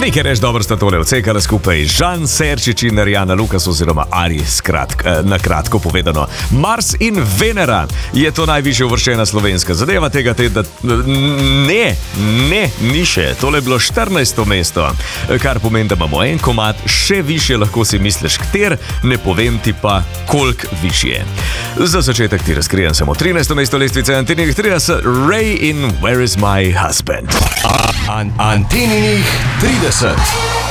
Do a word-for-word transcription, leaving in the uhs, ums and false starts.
Nekaj reč dobro sta tole odsekala skupaj Žan Serčič in Rijana Lukas oziroma Ari, skratk, na kratko povedano. Mars in Venera je to najvišje uvrščena slovenska zadeva tega tedna. Ne, ne, ni še. Tole je bilo štirinajsto mesto, kar pomeni, da imamo en komad še više, lahko si misliš kter, ne povem ti pa koliko višje. Za začetek ti razkrijem samo trinajsto mesto lestvice Anteninih trideset, Ray in Where is my husband. Anteninih trideset.